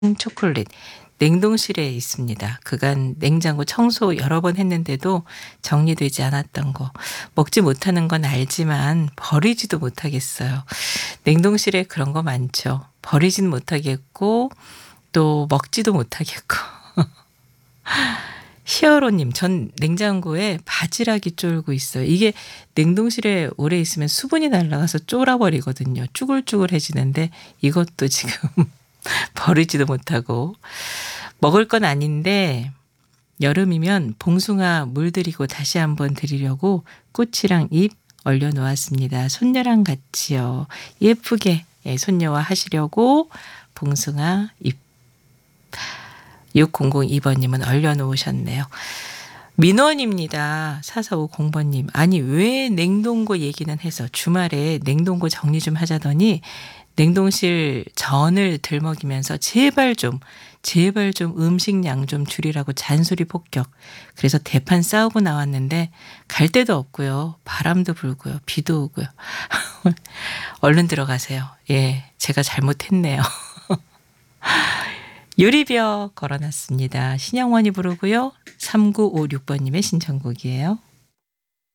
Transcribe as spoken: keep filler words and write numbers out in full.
초콜릿 냉동실에 있습니다. 그간 냉장고 청소 여러 번 했는데도 정리되지 않았던 거. 먹지 못하는 건 알지만 버리지도 못하겠어요. 냉동실에 그런 거 많죠. 버리진 못하겠고 또 먹지도 못하겠고. 히어로님, 전 냉장고에 바지락이 쫄고 있어요. 이게 냉동실에 오래 있으면 수분이 날아가서 쫄아버리거든요. 쭈글쭈글해지는데 이것도 지금 버리지도 못하고. 먹을 건 아닌데 여름이면 봉숭아 물들이고 다시 한번 드리려고 꽃이랑 잎 얼려놓았습니다. 손녀랑 같이요. 예쁘게 예, 손녀와 하시려고 봉숭아 잎. 육공공이 번님은 얼려놓으셨네요. 민원입니다. 사사오공 번님. 아니 왜 냉동고 얘기는 해서 주말에 냉동고 정리 좀 하자더니 냉동실 전을 들먹이면서 제발 좀 제발 좀 음식량 좀 줄이라고 잔소리 폭격. 그래서 대판 싸우고 나왔는데 갈 데도 없고요. 바람도 불고요. 비도 오고요. 얼른 들어가세요. 예, 제가 잘못했네요. 유리벽 걸어놨습니다. 신영원이 부르고요. 삼구오육 번님의 신청곡이에요.